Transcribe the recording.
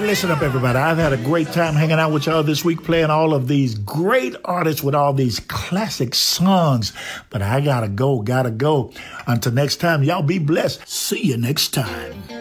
listen up, everybody. I've had a great time hanging out with y'all this week, playing all of these great artists with all these classic songs. But I gotta go. Until next time, y'all be blessed. See you next time.